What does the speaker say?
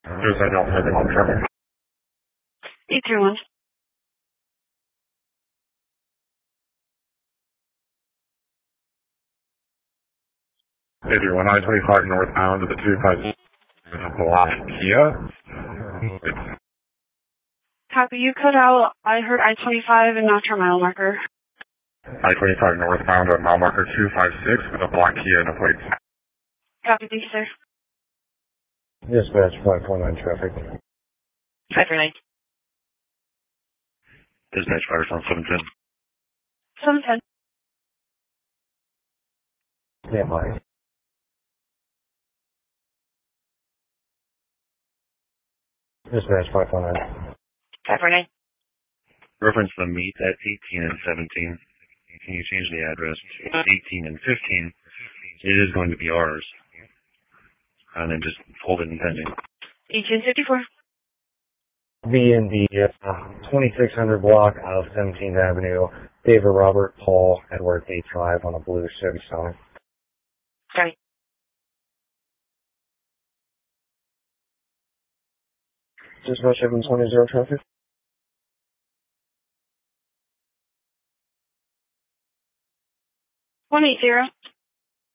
There's that Delta Heading traffic. 831. I-25 northbound to the 256 block Kia. Copy, you cut out. I heard I-25 and not your mile marker. I-25 northbound at mile marker 256 with a black Kia and a plate. Copy, thank you, sir. Dispatch 549 traffic. 549. Dispatch Firestone 710. 710. Stand by. Dispatch 549. 549. Reference the meet at 18 and 17. Can you change the address to 18 and 15? It is going to be ours. And then just hold it in pending. 1854. Be in the 2600 block of 17th Avenue. David Robert Paul Edward 85 on a blue Chevy Sonic. Sorry. Dispatch 720 traffic. 180.